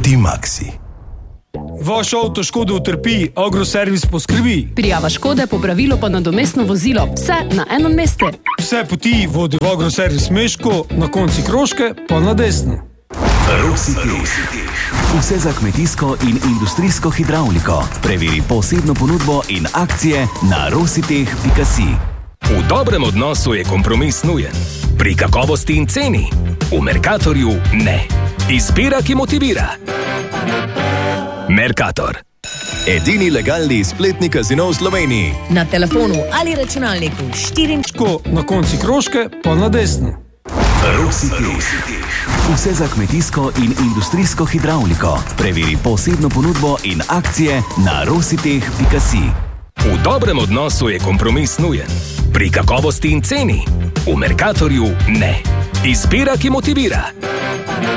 Dimaxi. Vaš avto škodo utrpi, Agroservis poskrbi. Prijava škode, popravilo pa nadomestno vozilo. Vse na enem mestu. Vse poti vodi v Agroservis Meško, na konci Kroške pa na desno. Rositeh. Vse za kmetijsko in industrijsko hidravliko. Preveri posebno ponudbo in akcije na rositeh.si. V dobrem odnosu je kompromis nujen. Pri kakovosti in ceni. V Mercatorju ne. Izbira, ki motivira. Mercator. Edini legalni spletni kazino v Sloveniji. Na telefonu ali računalniku 4. Na konci Kroške pa na desno. Rositeh. Vse za kmetijsko in industrijsko hidravliko. Preveri posebno ponudbo in akcije na rositeh.si. V dobrem odnosu je kompromis nujen. Pri kakovosti in ceni. V Mercatorju ne. Izbira, ki motivira.